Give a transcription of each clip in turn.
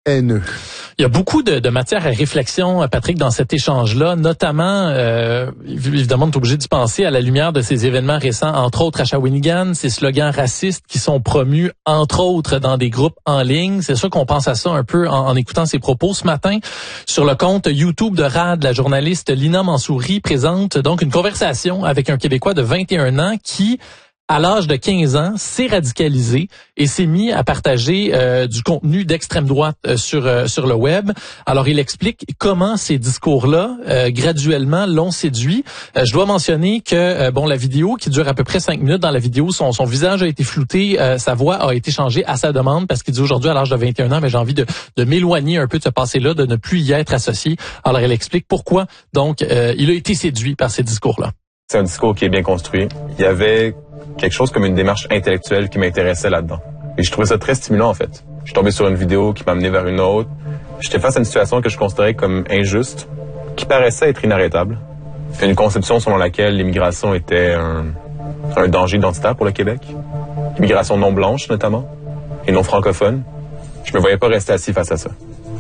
haineux. Il y a beaucoup de matière à réflexion, Patrick, dans cet échange-là, notamment, évidemment, on est obligé d'y penser à la lumière de ces événements récents, entre autres à Shawinigan, ces slogans racistes qui sont promus, entre autres, dans des groupes en ligne. C'est sûr qu'on pense à ça un peu en écoutant ses propos. Ce matin, sur le compte YouTube de RAD, la journaliste Lina Mansouri présente donc une conversation avec un Québécois de 21 ans qui, à l'âge de 15 ans, s'est radicalisé et s'est mis à partager du contenu d'extrême droite sur le web. Alors, il explique comment ces discours-là, graduellement, l'ont séduit. Je dois mentionner que, la vidéo, qui dure à peu près 5 minutes, dans la vidéo, son visage a été flouté, sa voix a été changée à sa demande, parce qu'il dit aujourd'hui, à l'âge de 21 ans, mais j'ai envie de m'éloigner un peu de ce passé-là, de ne plus y être associé. Alors, elle explique pourquoi, donc, il a été séduit par ces discours-là. C'est un discours qui est bien construit. Il y avait quelque chose comme une démarche intellectuelle qui m'intéressait là-dedans. Et je trouvais ça très stimulant, en fait. Je suis tombé sur une vidéo qui m'a amené vers une autre. J'étais face à une situation que je considérais comme injuste, qui paraissait être inarrêtable. Une conception selon laquelle l'immigration était un danger identitaire pour le Québec. L'immigration non blanche, notamment, et non francophone. Je me voyais pas rester assis face à ça.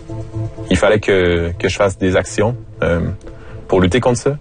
Il fallait que je fasse des actions pour lutter contre ça.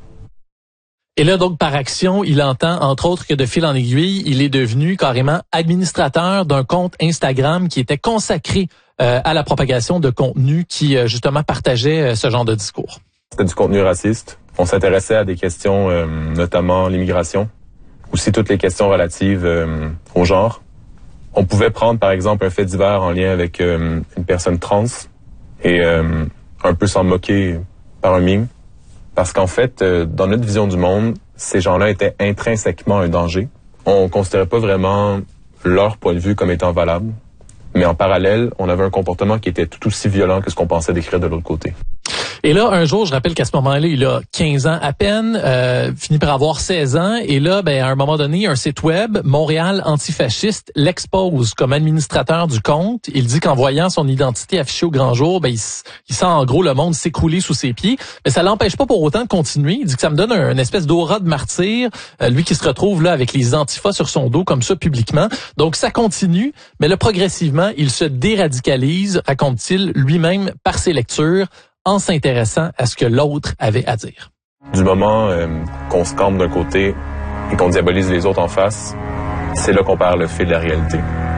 Et là, donc, par action, il entend, entre autres, que de fil en aiguille, il est devenu carrément administrateur d'un compte Instagram qui était consacré à la propagation de contenu qui, justement, partageait ce genre de discours. C'était du contenu raciste. On s'intéressait à des questions, notamment l'immigration, aussi toutes les questions relatives au genre. On pouvait prendre, par exemple, un fait divers en lien avec une personne trans et un peu s'en moquer par un mime. Parce qu'en fait, dans notre vision du monde, ces gens-là étaient intrinsèquement un danger. On considérait pas vraiment leur point de vue comme étant valable. Mais en parallèle, on avait un comportement qui était tout aussi violent que ce qu'on pensait décrire de l'autre côté. Et là, un jour, je rappelle qu'à ce moment-là, il a 15 ans à peine, finit par avoir 16 ans. Et là, à un moment donné, un site web, Montréal Antifasciste, l'expose comme administrateur du compte. Il dit qu'en voyant son identité affichée au grand jour, il sent en gros le monde s'écrouler sous ses pieds. Mais ça l'empêche pas pour autant de continuer. Il dit que ça me donne une espèce d'aura de martyr, lui qui se retrouve là avec les antifas sur son dos comme ça publiquement. Donc ça continue, mais là, progressivement, il se déradicalise, raconte-t-il lui-même par ses lectures, en s'intéressant à ce que l'autre avait à dire. Du moment qu'on se campe d'un côté et qu'on diabolise les autres en face, c'est là qu'on perd le fil de la réalité.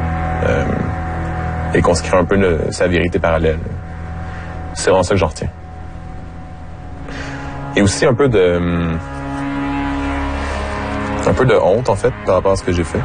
Et qu'on se crée un peu sa vérité parallèle. C'est vraiment ça que j'en retiens. Et aussi un peu de honte, en fait, par rapport à ce que j'ai fait.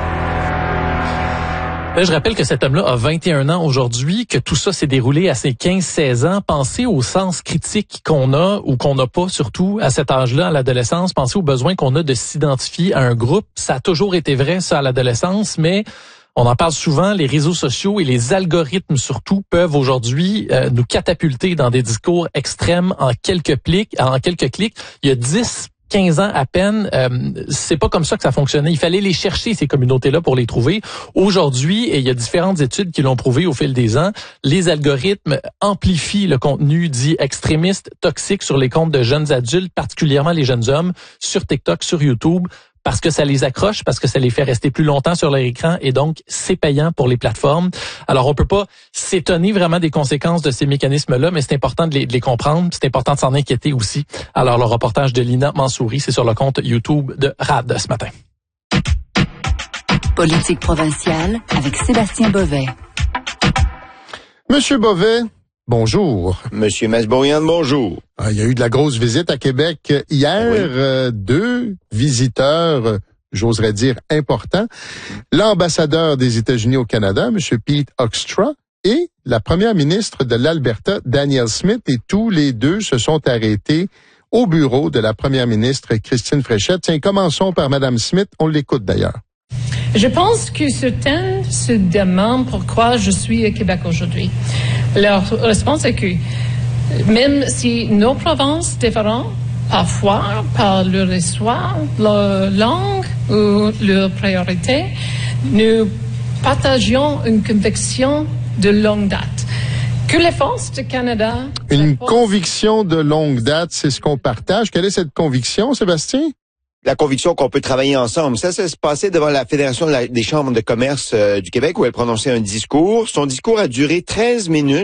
Là, je rappelle que cet homme-là a 21 ans aujourd'hui, que tout ça s'est déroulé à ses 15-16 ans. Pensez au sens critique qu'on a ou qu'on n'a pas, surtout à cet âge-là, à l'adolescence. Pensez au besoin qu'on a de s'identifier à un groupe. Ça a toujours été vrai, ça, à l'adolescence, mais on en parle souvent. Les réseaux sociaux et les algorithmes, surtout, peuvent aujourd'hui nous catapulter dans des discours extrêmes en quelques clics. Il y a 15 ans à peine, c'est pas comme ça que ça fonctionnait. Il fallait les chercher, ces communautés-là, pour les trouver. Aujourd'hui, et il y a différentes études qui l'ont prouvé au fil des ans, les algorithmes amplifient le contenu dit extrémiste, toxique sur les comptes de jeunes adultes, particulièrement les jeunes hommes, sur TikTok, sur YouTube, parce que ça les accroche, parce que ça les fait rester plus longtemps sur leur écran, et donc c'est payant pour les plateformes. Alors on peut pas s'étonner vraiment des conséquences de ces mécanismes-là, mais c'est important de les comprendre, c'est important de s'en inquiéter aussi. Alors le reportage de Lina Mansouri, c'est sur le compte YouTube de RAD ce matin. Politique provinciale avec Sébastien Bovet. Monsieur Bovet, bonjour. Monsieur Masbourian, bonjour. Il y a eu de la grosse visite à Québec hier. Oui. 2 visiteurs, j'oserais dire, importants. L'ambassadeur des États-Unis au Canada, Monsieur Pete Hoekstra, et la première ministre de l'Alberta, Danielle Smith, et tous les deux se sont arrêtés au bureau de la première ministre Christine Fréchette. Tiens, commençons par Madame Smith. On l'écoute d'ailleurs. Je pense que certains se demandent pourquoi je suis à Québec aujourd'hui. Leur réponse est que même si nos provinces différentes, parfois par leur histoire, leur langue ou leurs priorités, nous partageons une conviction de longue date. Que les forces du Canada... Une conviction de longue date, c'est ce qu'on partage. Quelle est cette conviction, Sébastien? La conviction qu'on peut travailler ensemble. Ça s'est passé devant la Fédération des chambres de commerce du Québec où elle prononçait un discours. Son discours a duré 13 minutes.